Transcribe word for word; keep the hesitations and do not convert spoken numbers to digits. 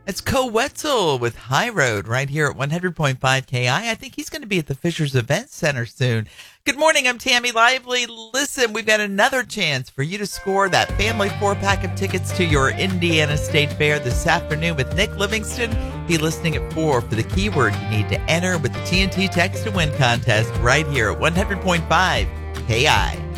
It's Co Wetzel with High Road right here at one hundred point five K I. I think he's going to be at the Fishers Event Center soon. Good morning, I'm Tammy Lively. Listen, we've got another chance for you to score that family four-pack of tickets to your Indiana State Fair this afternoon with Nick Livingston. Be listening at four for the keyword you need to enter with the T N T Text to Win contest right here at one hundred point five K I.